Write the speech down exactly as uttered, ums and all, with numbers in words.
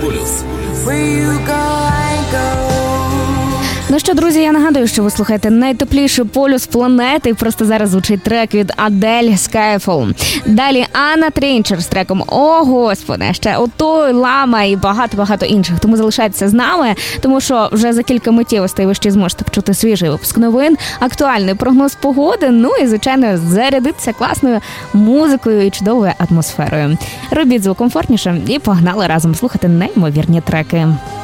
Ну що, друзі, я нагадую, що ви слухаєте найтепліший полюс планети. Просто зараз звучить трек від Адель Skyfall. Далі Анна Трінчер з треком «О, Господи», ще «Отой», «Лама» і багато-багато інших. Тому залишайтеся з нами, тому що вже за кілька миттєвостей ви ще зможете почути свіжий випуск новин, актуальний прогноз погоди, ну і, звичайно, зарядитися класною музикою і чудовою атмосферою. Робіть звук комфортніше і погнали разом слухати неймовірні треки.